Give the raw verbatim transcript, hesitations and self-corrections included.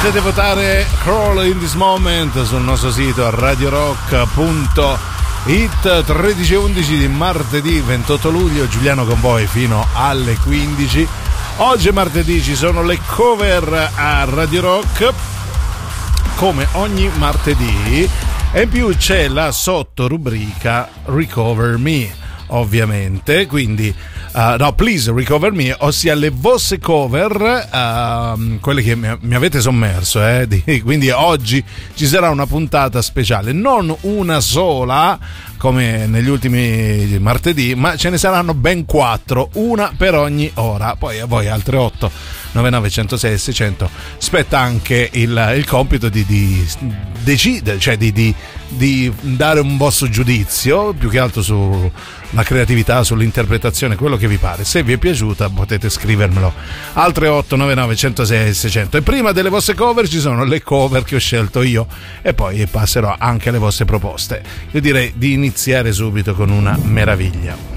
Potete votare Crawl in This Moment sul nostro sito radio rock punto it. Tredici e undici di martedì ventotto luglio, Giuliano con voi fino alle quindici. Oggi è martedì, ci sono le cover a Radio Rock come ogni martedì, e in più c'è la sottorubrica Recover Me, ovviamente, quindi Uh, no, Please Recover Me, ossia le vostre cover, uh, quelle che mi, mi avete sommerso, eh, di, quindi oggi ci sarà una puntata speciale, non una sola come negli ultimi martedì, ma ce ne saranno ben quattro, una per ogni ora. Poi a voi altre otto nove nove uno zero sei sei zero zero spetta anche il, il compito di, di decidere, cioè di, di, di dare un vostro giudizio, più che altro sulla creatività, sull'interpretazione, quello che vi pare. Se vi è piaciuta potete scrivermelo. Altre otto nove nove uno zero sei sei zero zero. E prima delle vostre cover ci sono le cover che ho scelto io, e poi passerò anche alle vostre proposte. Io direi di iniziare subito con una meraviglia.